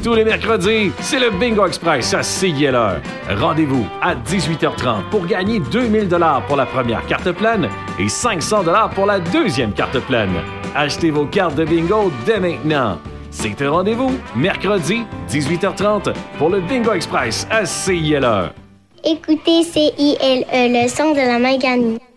Tous les mercredis, c'est le Bingo Express à CILR. Rendez-vous à 18h30 pour gagner 2000 $ pour la première carte pleine et 500 $ pour la deuxième carte pleine. Achetez vos cartes de bingo dès maintenant. C'est un rendez-vous, mercredi, 18h30, pour le Bingo Express à CILR. Écoutez CILE, le son de la Mancani.